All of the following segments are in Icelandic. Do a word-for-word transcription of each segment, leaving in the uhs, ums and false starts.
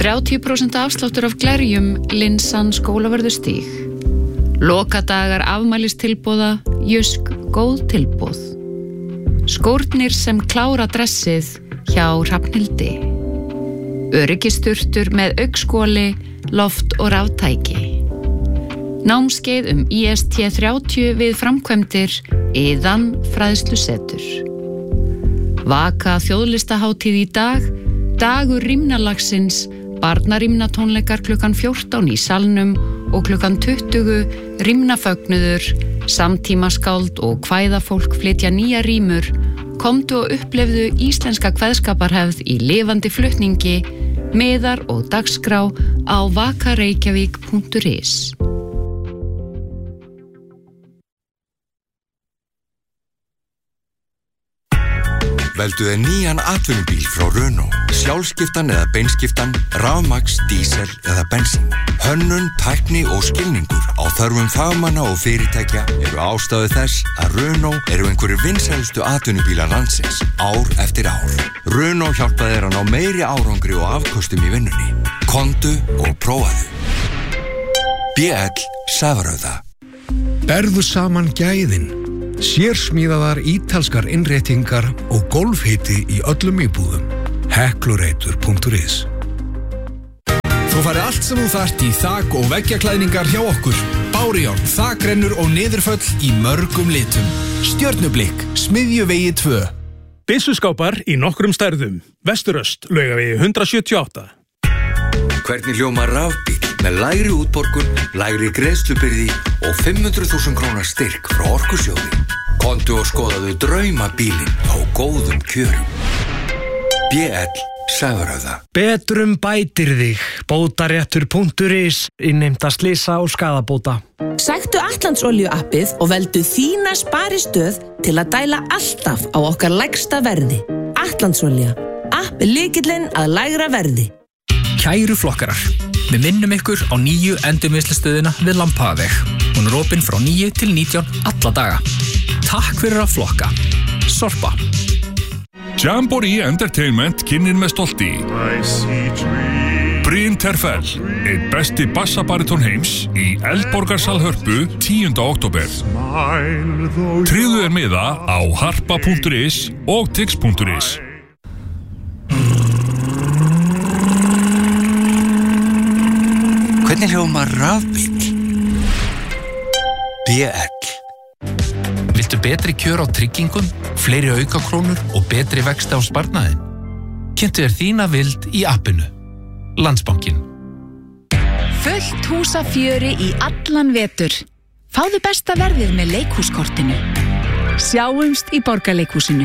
þrjátíu prósent afsláttur af glerjum Linsan Skólavörðustíg. Lokadagar afmælistilboða, Jusk góð tilboð. Skórnir sem klára dressið hjá Hrafnhildi. Öryggisturtur með augskoli, loft og raftæki. Námskeið um I S T þrjátíu við framkvæmdir Iðan fræðslusetur. Vaka þjóðlistahátíð í dag, dagur rímnalagsins, barnarímnatónleikar klukkan fjórtán í salnum og klukkan tuttugu rímnafögnuður, samtímaskáld og kvæðafólk flytja nýja rímur, komdu og upplefðu íslenska kveðskaparhefð í lifandi flutningi, miðar og dagskrá á vakareykjavík punktur is. Veldu þér nýjan atvinnubíl frá Renault, sjálfskiptan eða beinskiptan, rafmagns, dísel eða bensín. Hönnun, tækni og skilningur á þörfum fagmanna og fyrirtækja eru ástæðu þess að Renault eru einhverjir vinsælustu atvinnubílar landsins, ár eftir ár. Renault hjálpa þér að ná meiri árangri og afkostum í vinnunni. Komdu og prófaðu. B L Safrauða. Berðu saman gæðin. Sérsmíðaðar ítalskar innréttingar og golfhiti í öllum íbúðum. Heklureitur punktur is. Þú fari allt sem þú þarft í þak- og veggjaklæðningar hjá okkur. Bárjárn, þakrennur og niðurföll í mörgum litum. Stjörnublikk, Smiðjuvegi tvö. Byssuskápar í nokkrum stærðum. Vesturöst, Laugavegi hundrað sjötíu og átta. Hvernig hljómar rafbíll með lægri útborgun, lægri greiðslubyrði og fimm hundruð þúsund króna styrk frá Orkusjóði. Komdu og skoðaðu draumabílinn á góðum kjörum. B L Safrauða. Betrum bætir þig. Bótaréttur punktur is. Innheimta slysa og skaðabóta. Sæktu Atlantsolíu appið og veldu þína sparistöð til að dæla alltaf á okkar lægsta verði. Atlantsolía. App er lykillinn að lægra verði. Kæru flokkarar, við minnum ykkur á nýju endurvinnslustöðina við Lampaveg. Hún er opin frá níu til nítján alla daga. Takk fyrir að flokka. Sorpa. Jamboree Entertainment kynnir með stolti Bryn Terfell, einn besti bassabaritón heims í Eldborgarsal Hörpu tíunda október. Tryggðu þér miða á harpa punktur is og tix punktur is. Hvernig hljómar rafbíll? B L. Viltu betri kjör á tryggingum, fleiri aukakrónur og betri vexti á sparnaðinn? Kynntu þér þína vild í appinu. Landsbankinn. Fullt húsafjöri í allan vetur. Fáðu besta verðið með leikhúskortinu. Sjáumst í Borgarleikhúsinu.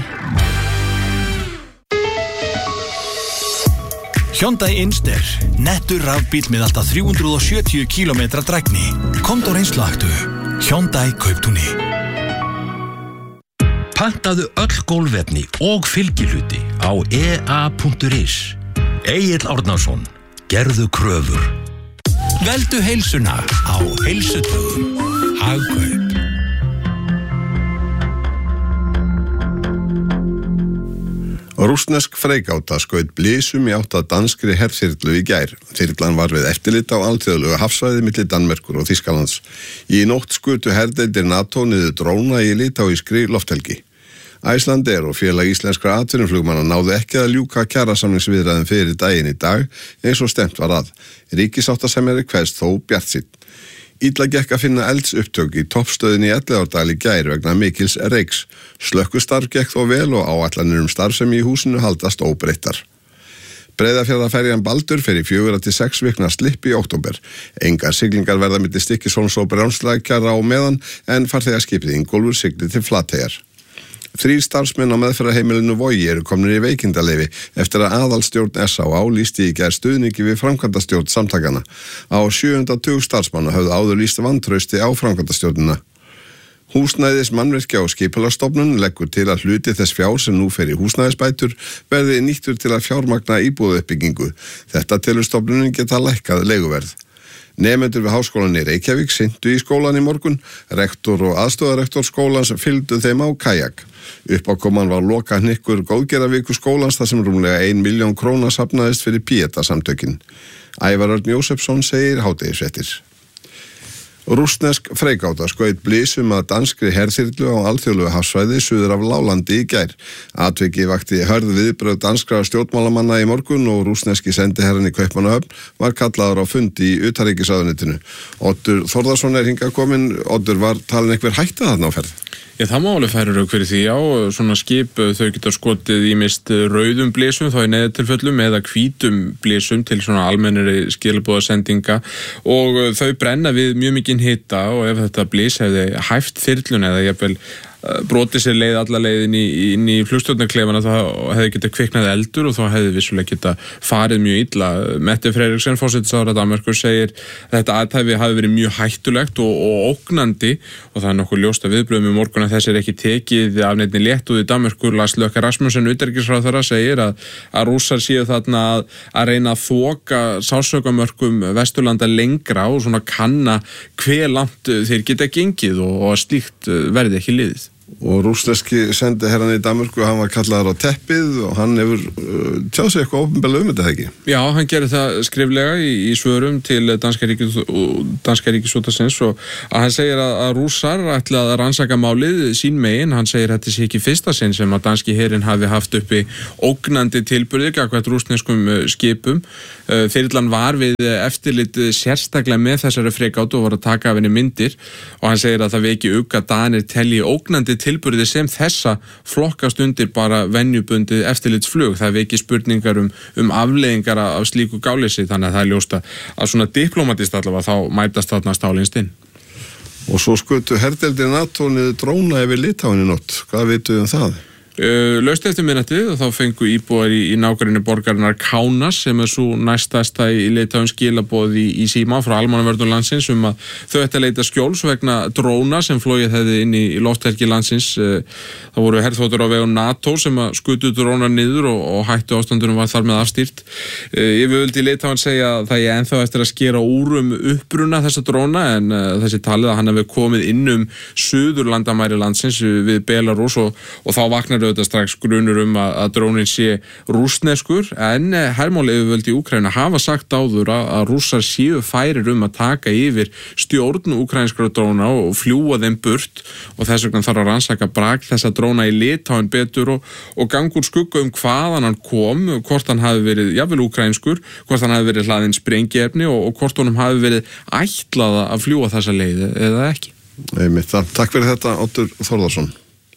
Hyundai Inster, nettur rafbíll með alltaf þrjú hundruð sjötíu kílómetra drægni. Komdu á reynsluaktu. Hyundai Kauptúni. Pantaðu öll gólfefni og fylgihluti á e a punktur is. Egill Árnason, gerðu kröfur. Veldu heilsuna á Heilsutugum. Hagkaup. Rússnesk freigáta skaut blysum í átt að danskri herþyrlu í gær. Þyrlan var við eftirlit á alþjóðlegu hafsvæði milli Danmerkur og Þýskalands. Í nótt skutu herdeildir NATO niður dróna í litáískri lofthelgi. Icelandair og félag íslenskra atvinnuflugmanna náðu ekki að ljúka kjarasamningsviðræðum fyrir daginn í dag eins og stefnt var að. Ríkissáttasemjari kveðst þó bjartsýnn. Illa gekk að finna eldsupptök í toppstöðinni í Elliðaárdal í gær vegna mikils reiks. Slökkvistarf gekk þó vel og áætlanir um starfsemi í húsinu haldast óbreyttar. Breiðafjarðarferjan Baldur fer í fjögurra til sex vikna slipp í október. Engar siglingar verða milli Stykkishólms og Brjánslækjar á meðan en farþegaskipið Ingólfur siglir til Flateyjar. Þrír starfsmenn á meðferðarheimilinu Vogi eru komnir í veikindaleyfi eftir að aðalstjórn S á á lýsti í gær stuðningi við framkvæmdastjórn samtakana. Á sjöunda tug starfsmanna höfðu áður lýst vantrausti á framkvæmdastjórnina. Húsnæðis mannvirkja og skipulagsstofnun leggur til að hluti þess fjár sem nú fer í húsnæðisbætur verði nýttur til að fjármagna íbúðauppbyggingu. Þetta telur stofnunin geta lækkað leiguverð. Nemendur við háskólan í Reykjavík syntu í skólan í morgun, rektor og aðstoðarrektor skólans fylgdu þeim á kajak. Uppákoman var loka hnykkur góðgerðarviku skólans þar sem rúmlega ein milljón króna safnaðist fyrir Pieta-samtökin. Ævar Örn Jósefsson segir hádegisfréttir. Rússnesk freigáta skaut blysum að danskri herþyrlu á alþjóðlegu hafsvæði suður af Lálandi í gær. Atviki vakti hörð viðbrögð danskra stjórnmálamanna í morgun og rússneski sendiherrann í Kaupmannahöfn var kallaður á fund í utanríkisráðuneytinu. Oddur Þórðarsson er hingað kominn. Oddur, var talin einhver hætta þarna á ferð? Já, það má alveg færa rauk fyrir því, já, svona skip þau geta skotið ýmist rauðum blysum þá í neyðartilfellum eða hvítum blysum til svona almennari skilaboðasendinga og þau brenna við mjög mikinn hita og ef þetta blys hefði hæft þyrlun eða jafnvel brotið sér leið alla leiðin í, inn í flugstjórnarklefana þá hefði getað kviknað eldur og þá hefði vissulega getað farið mjög illa. Mette Frederiksen, forsætisráðherra Danmerkur, segir að þetta athæfi hafi verið mjög hættulegt og, og ógnandi og það er nokkuð ljóst að viðbrögðum í morgun að þessi er ekki tekið af neinni léttúð í Danmerkur. Lars Løkke Rasmussen, utanríkisráðherra, segir að, að Rússar séu þarna að, að reyna að þoka sársaukamörkum Vesturlanda lengra og svona kanna hve langt þeir geta gengið og, og að slíkt verði ekki liðið. Og rússneski sendiherrann í Danmörku, hann var kallaður á teppið og hann hefur uh, tjáð sig eitthvað opinberlega um þetta, ekki? Já, hann gerir það skriflega í, í svörum til danska, ríkis, danska ríkisútvarpsins og að hann segir að, að rússar ætla að rannsaka málið sín megin. Hann segir að þetta sé ekki fyrsta sinn sem að danski herinn hafi haft uppi ógnandi tilburði gagnvart rússneskum skipum. Þyrlan var við eftirlit sérstaklega með þessari freigátu og var að taka af henni myndir og hann segir að það veiki ugg að Danir telji ógnandi tilburði sem þessa flokkast undir bara venjubundið eftirlitsflug. Það veiki spurningar um, um afleiðingar af slíku gáleysi, þannig að það er ljóst að svona diplomatist allavega þá mætast þarna stálinst inn. Og svo skutu herdeildir NATO niður dróna yfir Litáin í nótt. Hvað vitum við um það? Uh, Laust eftir minnatið og þá fengu íbúar í, í nágrenni borgarinnar Kaunas sem er svo næstasta í Litáin skilaboð í, í síma frá almannavörnum landsins um að þau ætti að leita skjóls vegna dróna sem flogið hefði inn í, í lofthelgi landsins. Uh, það voru herþotur á vegum NATO sem að skutu dróna niður og, og hættu ástandunum var þar með afstýrt. Uh, ég vildi í Litáin segja að það er ennþá eftir að skera úr um uppruna þessa dróna en uh, þessi talið að hann hefði komið inn um suðurlandamæri landsins við Belarus og, og þá vaknar þetta strax grunur um að, að drónin sé rússneskur en hermálayfirvöld í Úkraínu hafa sagt áður að, að rússar séu færir um að taka yfir stjórn úkraínskra dróna og fljúa þeim burt og þess vegna þarf að rannsaka bragð þessa dróna í Litáin betur og, og gangur skugga um hvaðan hann kom, hvort hann hafi verið jafnvel úkraínskur, hvort hann hafi verið hlaðinn sprengiefni og, og hvort honum hafi verið ætlað að fljúa þessa leið eða ekki. Einmitt, takk fyrir þetta, Oddur Þórðarsson.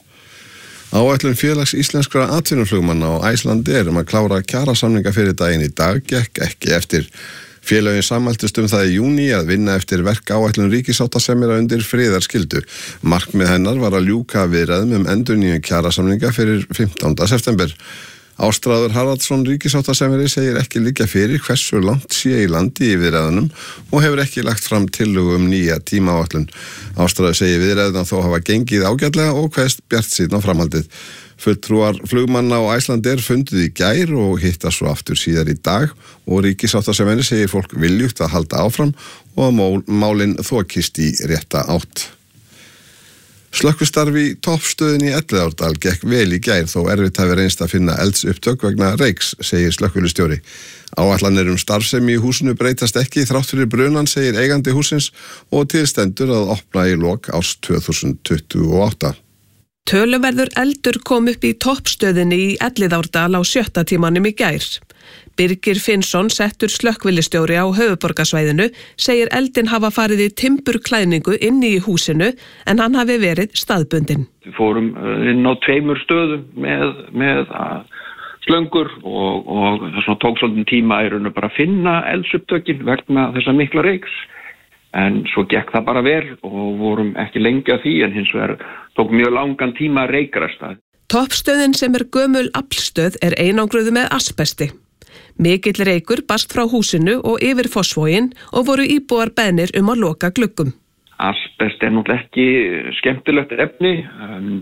Áætlun félags íslenskra atvinnuflugmanna á Icelandair um að klára kjarasamninga fyrir daginn í dag gekk ekki eftir. Félögin sammæltust um það í júní að vinna eftir verk áætlun ríkissáttasemjara undir friðarskyldu. Markmið hennar var að ljúka viðræðum um endurnýjun kjarasamninga fyrir fimmtánda september. Ástráður Haraldsson ríkissáttasemjari segir ekki liggja fyrir hversu langt sé í landi í viðræðunum og hefur ekki lagt fram tillögu um nýja tímaáætlun. Ástráður segir viðræðuna þó hafa gengið ágætlega og kveðst bjartsýnn á framhaldið. Fulltrúar flugmanna á Icelandair funduð í gær og hitta svo aftur síðar í dag og ríkissáttasemjari segir fólk viljugt að halda áfram og að málin þokist í rétta átt. Slökkvistarf í toppstöðin í Elliðárdal gekk vel í gær þó erfitt hafi reynst að finna eldsupptök vegna reyks, segir slökkvilistjóri. Áætlanir um starfsemi í húsinu breytast ekki þrátt fyrir brunan, segir eigandi húsins og tilstendur að opna í lok árs tvö þúsund tuttugu og átta. Töluverður eldur kom upp í toppstöðinni í Elliðárdal á sjötta tímanum í gær. Birgir Finnsson, settur slökkvilistjóri á höfuðborgarsvæðinu, segir eldin hafa farið í timburklæðningu inni í húsinu en hann hafi verið staðbundinn. Við fórum inn á tveimur stöðum með, með slöngur og, og það tók svolítið tíma í raun og bara að finna eldsupptökin vegna þessa mikla reyks. En svo gekk það bara vel og vorum ekki lengi að því en hins vegar tók mjög langan tíma að reykrast. Toppstöðin sem er gömul aflstöð er einangruð með asbesti. Mikill reykur barst frá húsinu og yfir Fossvoginn og voru íbúar beðnir um að loka gluggum. Asbest er náttúrulega ekki skemmtilegt efni, um,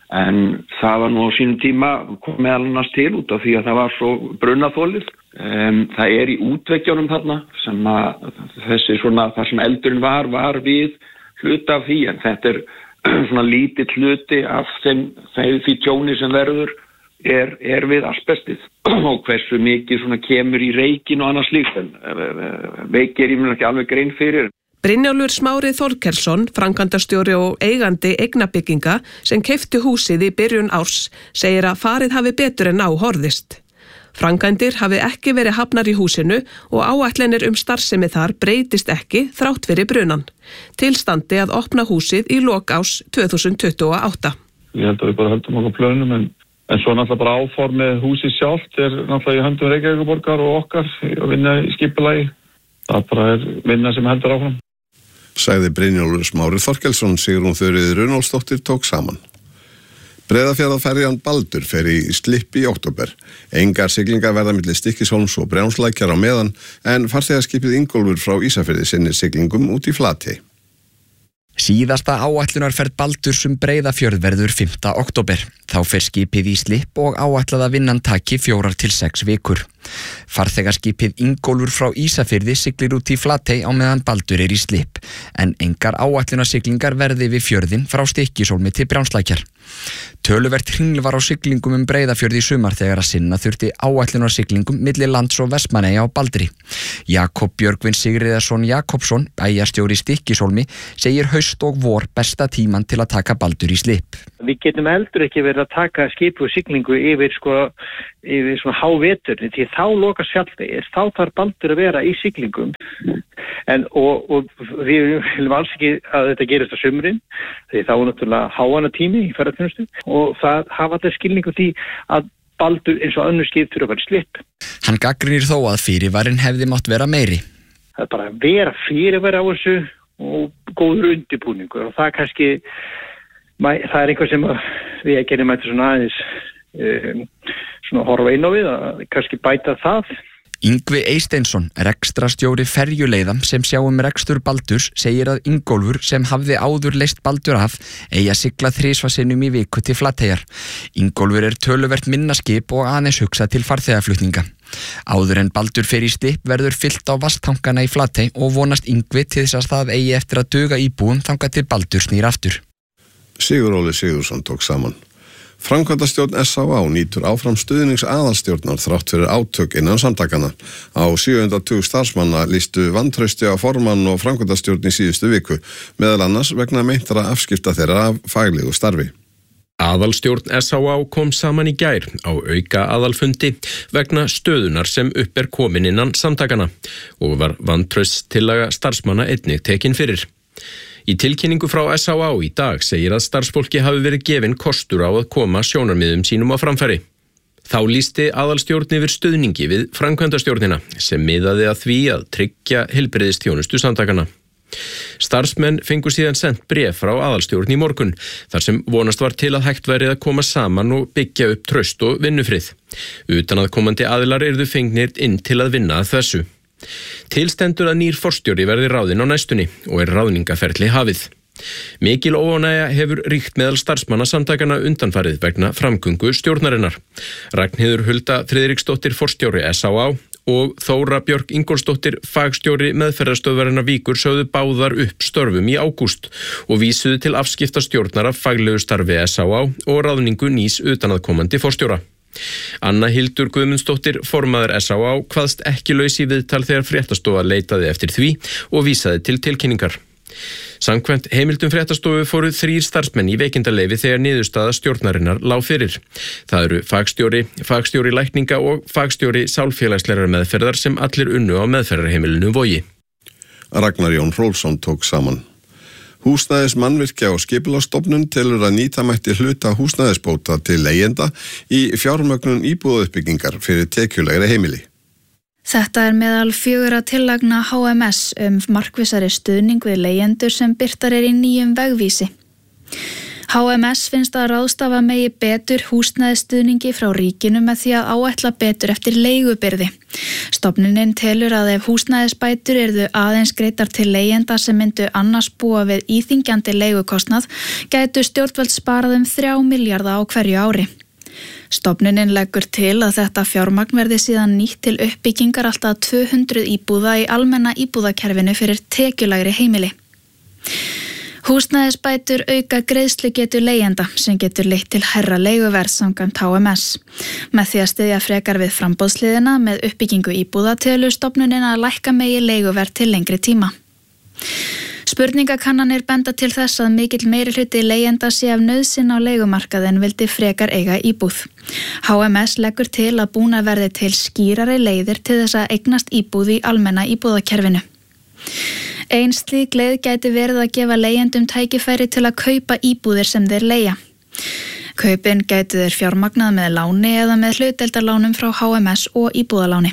en það var nú á sínum tíma kom meðal annars til út af því að það var svo brunnaþolið. Um, það er í útveggjónum þarna sem að þessi svona, það sem eldurinn var, var við hluta af því, en þetta er svona lítill hluti af þeim, því tjóni sem verður er, er við asbestið og hversu mikið svona kemur í reikin og annars líkt, en veiki er ég mér ekki alveg grein fyrir. Brynjólfur Smári Þorkelsson, framkvæmdastjóri og eigandi eignabygginga sem keypti húsið í byrjun árs, segir að farið hafi betur en á horfðist. Framkvæmdir hafi ekki verið hafnar í húsinu og áætlanir um starfsemi þar breytist ekki þrátt fyrir brunan. Tilstandi að opna húsið í lok árs tvö þúsund tuttugu og átta. Ég held að við bara höldum okkur plönum, en, en svo náttúrulega bara áformið húsið sjálft er náttúrulega í höndum Reykjavíkurborgar og okkar að vinna í skipulagi. Það bara er vinna sem heldur áfram. Sagði Brynjólfur Smári Þorkelsson. Sigrún Þuríður Runólfsdóttir tók saman. Breiðafjarðarferjan Baldur fer í slipp í október. Engar siglingar verða milli Stykkishólms og Brjánslækjar á meðan, en farþegaskipið Ingólfur frá Ísafirði sinnir siglingum út í Flatey. Síðasta áætlunarferð Baldurs um Breiðafjörð verður fimmta október. Þá fer skipið í slipp og áætlað að vinnan taki fjórar til sex vikur. Farþegaskipið Ingólfur frá Ísafirði siglir út í Flatey á meðan Baldur er í slipp, en engar áætlunarsiglingar verði við fjörðin frá Stykkishólmi til Brjánslækjar. Töluvert hringl var á siglingum um Breiðafjörð í sumar þegar að sinna þurfti áætlunarsiglingum milli lands og Vestmannaeyja á Baldri. Jakob Björgvin Sigríðarson Jakobsson, bæjarstjóri Stykkishólmi, segir haust og vor besta tíman til að taka Baldur í slipp. Við getum heldur ekki verið að taka skipu og siglingu yfir, sko, yfir svona háveturni, því þá lokast fjallvegir, þá þarf Baldur að vera í siglingum. En, og, og við viljum alls ekki að þetta gerist á sumrin, því þá er náttúrulega háana tími í ferðarþjónustu og það hafa þetta skilningu því að Baldur eins og önnur skip þurfa að vera í slipp. Hann gagnrýnir þó að fyrirvarinn hefði mátt vera meiri. Það er bara að vera fyrirvari á þessu og góður undirbúningur, og það kannski, það er einhver sem við að gerum þetta svona aðeins um, svona horfa inn á við, að kannski bæta það. Yngvi Eysteinsson, rekstrastjóri ferjuleiðam sem sjá um rekstur Baldurs, segir að Ingólfur, sem hafði áður leyst Baldur af, eigi að sigla þrisvarsinnum í viku til Flateyjar. Ingólfur er töluvert minna skip og aðeins hugsa til farþegaflutninga. Áður en Baldur fer í slipp verður fyllt á vasstankana í Flatey og vonast Yngvi til þess að það eigi eftir að duga íbúum þangað til Baldur snýr aftur. Sigurólfur Sigurðsson tók saman. Framkvæmdastjórn S Á Á nýtur áfram stuðnings aðalstjórnar þrátt fyrir átök innan samtakana. Á sjöunda tug starfsmanna lýstu vantrausti á formann og framkvæmdastjórn í síðustu viku, meðal annars vegna meintra afskipta þeirra af faglegu starfi. Aðalstjórn S Á Á kom saman í gær á auka aðalfundi vegna stöðunar sem upp er komin innan samtakana og var vantrauststillaga starfsmanna einnig tekin fyrir. Í tilkynningu frá S Á Á í dag segir að starfsfólki hafi verið gefin kostur á að koma sjónarmiðum sínum á framfæri. Þá lýsti aðalstjórn yfir stuðningi við framkvæmdastjórnina sem miðaði að því að tryggja heilbrigðisþjónustu samtakana. Starfsmenn fengu síðan sent bréf frá aðalstjórn í morgun þar sem vonast var til að hægt væri að koma saman og byggja upp traust og vinnufrið. Utan að komandi aðilar yrðu fengnir inn til að vinna að þessu. Tilstendur að nýr forstjóri verði ráðinn á næstunni og er ráðningaferli hafið. Mikil óánægja hefur ríkt meðal starfsmanna samtakana undanfarið vegna framgöngu stjórnarinnar. Ragnheiður Hulda Friðriksdóttir forstjóri S Á Á og Þóra Björk Ingólfsdóttir fagstjóri meðferðarstöðvarinnar Víkur sögðu báðar upp störfum í ágúst og vísuðu til afskipta stjórnar af faglegu starfi S Á Á og ráðningu nýs utanaðkomandi forstjóra. Anna Hildur Guðmundsdóttir, formaður S Á Á, kvaðst ekki laus í viðtal þegar fréttastofa leitaði eftir því og vísaði til tilkynningar. Samkvæmt heimildum fréttastofu fóru þrír starfsmenn í veikindaleyfi þegar niðurstaða stjórnarinnar lá fyrir. Það eru fagstjóri, fagstjóri lækninga og fagstjóri sálfélagslegrar meðferðar sem allir unnu á meðferðarheimilinu Vogi. Ragnar Jón Hrólfsson tók saman. Húsnæðis mannvirkja og skipulagsstofnun telur að nýta mætti hluta húsnæðisbóta til leigjenda í fjármögnun íbúðauppbyggingar fyrir tekjulegri heimili. Þetta er meðal fjögurra tillagna H M S um markvissari stuðning við leigjendur sem birtar er í nýjum vegvísi. H M S finnst að ráðstafa megi betur húsnæðisstuðningi frá ríkinu með því að áætla betur eftir leigubyrði. Stofnunin telur að ef húsnæðisbætur yrðu aðeins greiddar til leigjenda sem myndu annars búa við íþyngjandi leigukostnað, gætu stjórnvöld sparað um þrjá milljarða á hverju ári. Stofnunin leggur til að þetta fjármagn verði síðan nýtt til uppbyggingar alltaf tvö hundruð íbúða í almenna íbúðakerfinu fyrir tekjulægri heimili. Húsnæðisbætur auka greiðslugetu leigjenda sem getur leitt til hærra leiguverð samkvæmt H M S. Með því að styðja frekar við framboðsliðina með uppbyggingu íbúða telur stofnunin að lækka megi leiguverð til lengri tíma. Spurningakannanir benda til þess að mikill meirihluti leigjenda sé af nauðsyn á leigumarkaði en vildi frekar eiga íbúð. H M S leggur til að búna verði til skýrari leiðir til þess að eignast íbúð í almenna íbúðakerfinu. Ein slík leið gæti verið að gefa leigjendum tækifæri til að kaupa íbúðir sem þeir leigja. Kaupin gætu þeir fjármagnað með láni eða með hlutdeildarlánum frá H M S og íbúðaláni.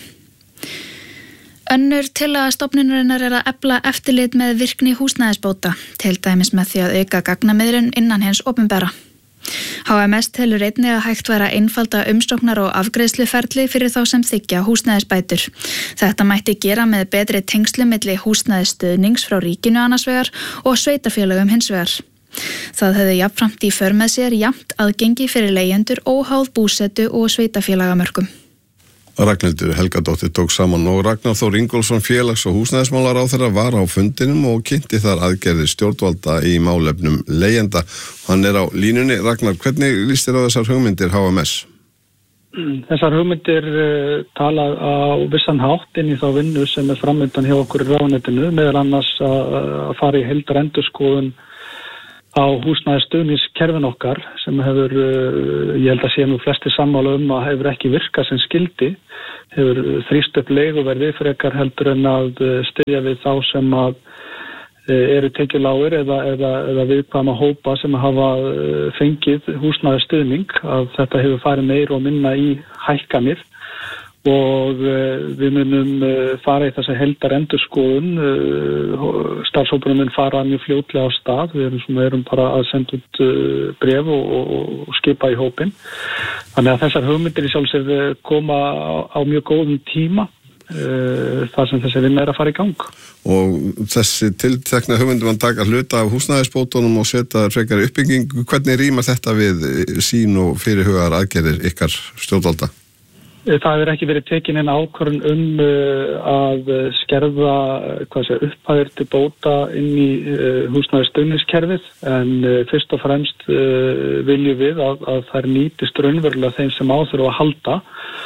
Önnur tillaga stofnunarinnar er að efla eftirlit með virkni húsnæðisbóta, til dæmis með því að auka gagnamiðlun innan hins opinbera. H M S telur einnig að hægt væri að einfalda umsóknar og afgreiðsluferli fyrir þá sem þiggja húsnæðisbætur. Þetta mætti gera með betri tengslu milli húsnæðisstuðnings frá ríkinu annars vegar og sveitarfélögum hins vegar. Það hefði jafnframt í för með sér jafnt aðgengi fyrir leigjendur óháð búsetu og sveitarfélagamörkum. Ragnhildur Helgadóttir tók saman og Ragnar Þór Ingólfsson félags- og húsnæðismálaráðherra var á fundinum og kynnti þar aðgerðir stjórnvalda í málefnum leigjenda. Hann er á línunni. Ragnar, hvernig líst þér á þessar hugmyndir H M S? Þessar hugmyndir uh, tala á vissan hátt inn í þá vinnu sem er framöndan hjá okkur í ráðuneytinu, meðal annars að, að fara í heildarendurskoðun á húsnæðisstuðningskerfin okkar sem hefur, ég held að sé nú flesti sammála um að hefur ekki virkað sem skildi, hefur þrýst upp leiguverði frekar heldur en að styðja við þá sem að eru tekjulágir eða, eða, eða viðkvæma hópa sem hafa fengið húsnæðisstuðning, að þetta hefur farið meira og minna í hækkanir. Og við munum fara í þessa heildar endurskoðun, starfshópurinn mun fara mjög fljótlega á stað, við erum, svona, erum bara að senda út bréf og, og, og skipa í hópin. Þannig að þessar hugmyndir í sjálfsögðu koma á, á mjög góðum tíma, þar sem þessi vinna er að fara í gang. Og þessi tiltekna hugmyndum að taka hluta af húsnæðisbótunum og setja frekar uppbygging, hvernig rýmar þetta við sín og fyrirhugar aðgerðir ykkar stjórnvalda? Það hefur ekki verið tekin inn ákvörðun um að skerða hvað sé, upphæðir til bóta inn í húsnæðisstuðningskerfið, en fyrst og fremst viljum við að, að þær nýtist raunverulega þeim sem á þurfa að halda.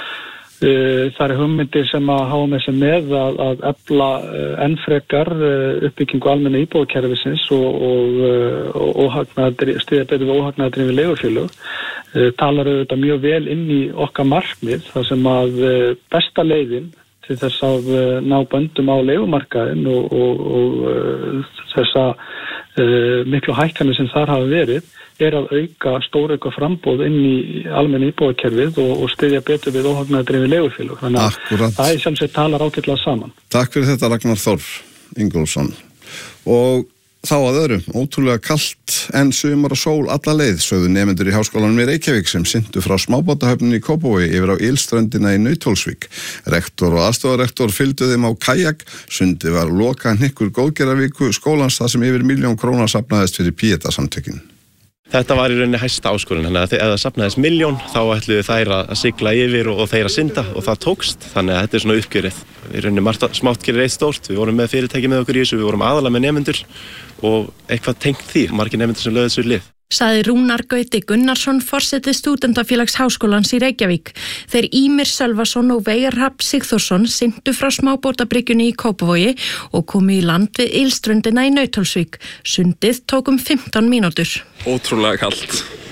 Það er hugmyndir sem að H M S er með að, að efla enn frekar uppbyggingu almenna íbúðakerfisins og, og, og styðja betur við óhagnaðardrifin leigufélög. Talar auðvitað mjög vel inn í okkar markmið, þar sem að besta leiðin til þess að ná böndum á leigumarkaðinn og, og, og þessa uh, miklu hækkanir sem þar hafa verið, er að auka stórauka frambóð inn í almenna íbúðakerfið og, og styðja betur við óhagnaðardrifin leigufélög. Þannig að Akkurat. Það er sjálfsagt talar ágætlega saman. Takk fyrir þetta Ragnar Þór Ingólfsson. Og þá að öðru, ótrúlega kalt en sumar og sól alla leið, sögðu nemendur í Háskólanum í Reykjavík sem syntu frá smábátahöfninni í Kópavogi yfir á Ylströndina í Nauthólsvík. Rektor og aðstoðarrektor fylgdu þeim á kajak, sundi var loka hnykkur góðgerðarviku skólans þar sem yfir milljón króna safnaðist fyrir Pieta-samtökin. Þetta var í rauninni hæsta áskorun, þannig að ef það safnaðist milljón þá ætluðu þær að sigla yfir og, og þeir að synda og það tókst, þannig að þetta er svona uppgjörið. Í rauninni margt smátt gerir eitt stórt, við vorum með fyrirtæki með okkur í þessu, við vorum aðalega með nemendur og eitthvað tengt því, margir nemendur sem lögðu þessu lið. Saði Rúnar Gauti Gunnarsson, forseti Stúdentafélags Háskólans í Reykjavík. Þeir Ímir Sölvason og Veigar Hrafn Sigþórsson syntu frá smábátabryggjunni í Kópavogi og komu í land við Ylströndina í Nauthólsvík. Sundið tók um fimmtán mínútur. Ótrúlega kalt.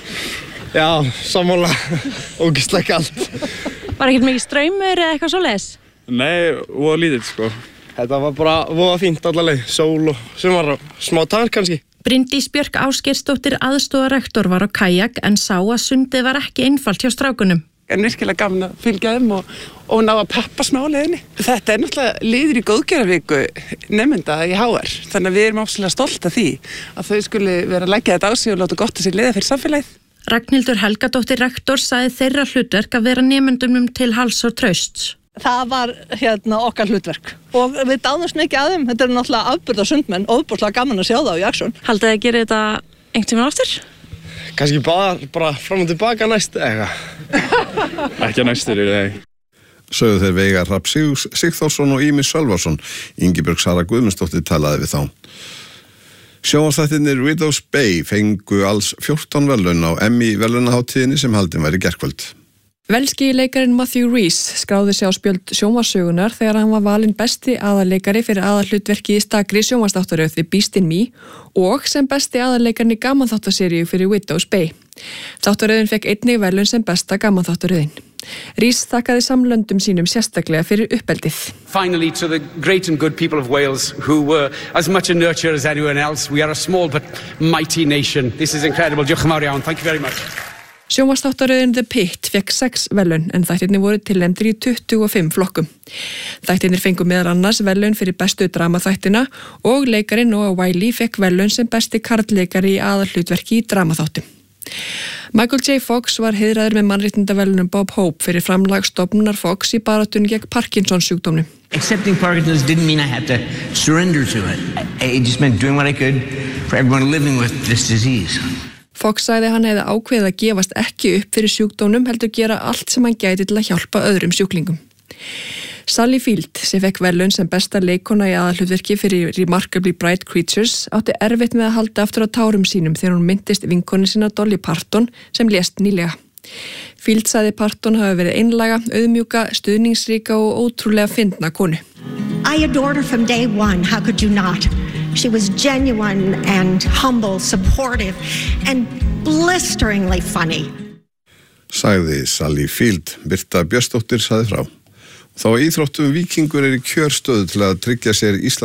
Já, sammála. Ógeðslega kalt. Var ekkert mikið straumur eða eitthvað svoleiðis? Nei, voða lítið sko. Þetta var bara voða fínt allaveg, sól og sumar og smá tann kannski. Bryndís Björk Ásgeirsdóttir aðstoðarrektor var á kajak en sá að sundið var ekki einfalt hjá strákunum. En virkilega gaman að fylgja þeim og, og ná að peppa smá leiðinni. Þetta er náttúrulega liður í góðgerðarviku nemenda í H R, þannig að við erum absolutt stolt af því að þau skuli vera að leggja þetta á sig og láta gott að sig leiða fyrir samfélagið. Ragnhildur Helgadóttir rektor sagði þeirra hlutverk að vera nemendunum til hals og trausts. Það var hérna okkar hlutverk og við dáðumst mikið að þeim. Þetta er náttúrulega afburða sundmenn, ofboðslega gaman að sjá það á Jackson. Haldið þið að gera þetta einhvern tímann aftur? Kannski bara, bara fram og tilbaka næst eða eitthvað. Ekki næstur í þeir. Sögðu þeir Veigar Hrafn Sigþórsson og Ýmir Sölvason. Ingibjörg Sara Guðmundsdóttir talaði við þá. Sjónvarpsþættirnir Widow's Bay fengu alls fjórtán verðlaun á Emmy verðlaunaháttíðinni sem haldin var í gærkvöld. Velski leikarinn Matthew Rhys skráði sig á spjöld sjónvarpssögunnar þegar hann var valinn besti aðalleikari fyrir aðalhlutverki í stakri sjónvarpsþáttaröð The Beast in Me og sem besti aðalleikarinn í gamanþáttaseríu fyrir Widow's Bay. Þáttaröðin fekk einnig verðlaun sem besta gamanþáttaröðin. Rhys þakkaði samlöndum sínum sérstaklega fyrir uppeldið. Finally to the great and good people of Wales who were as much a nurture as anyone else. We are a small but mighty nation. This is incredible. Diolch yn fawr iawn. Thank you very much. Sjónvarpsþáttaröðin The Pit fekk sex verðlaun en þættirnir voru tilnefndir í tuttugu og fimm flokkum. Þættirnir fengu meðal annars verðlaun fyrir bestu dramaþættina og leikarinn Noah Wyle fekk verðlaun sem besti karlleikari í aðalhlutverki í dramaþáttum. Michael J. Fox var heiðraður með mannréttindaverðlaunum Bob Hope fyrir framlag stofnunar Fox í baráttunni gegn Parkinsons sjúkdómnum. Accepting Parkinson's didn't mean I had to surrender to it. It just meant doing what I could for everyone living with this disease. Fox sagði hann hefði ákveðið að gefast ekki upp fyrir sjúkdómnum heldur gera allt sem hann gæti til að hjálpa öðrum sjúklingum. Sally Field, sem fekk verðlaun sem besta leikona í aðalhlutverki fyrir Remarkably Bright Creatures, átti erfitt með að halda aftur á tárum sínum þegar hún myndist vinkonu sína Dolly Parton sem lést nýlega. Field sagði Parton hafi verið einlæga, auðmjúka, stuðningsríka og ótrúlega fyndna konu. I adored her from day one, how could you not? She was genuine and humble, supportive and blisteringly funny. Sagði Sally Field, Birta Björnsdóttir sagði frá. Þá íþróttum Víkingur er í kjörstöðu til að tryggja sér Ísland